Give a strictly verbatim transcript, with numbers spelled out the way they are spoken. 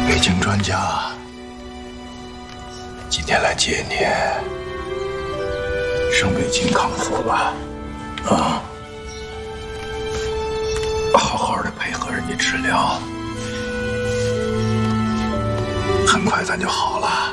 北京专家今天来接你，上北京康复了，啊，好好的配合人家治疗，很快咱就好了。